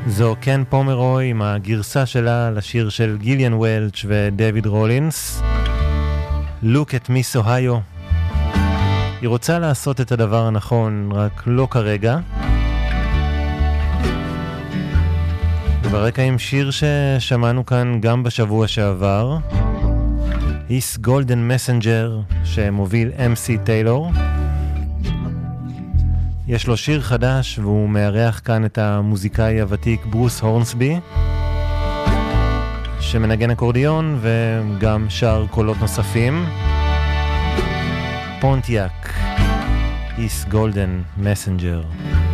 זו קן פומרוי עם הגרסה שלה לשיר של גיליאן וולץ' ודייוויד רולינס, Look at Miss Ohio. היא רוצה לעשות את הדבר הנכון, רק לא כרגע. ברקע עם שיר ששמענו כאן גם בשבוע שעבר, His Golden Messenger, שמוביל MC טיילור. יש לו שיר חדש והוא מארח כאן את המוזיקאי הוותיק ברוס הורנסבי, שמנגן אקורדיון וגם שר קולות נוספים. פונטיאק, His Golden Messenger.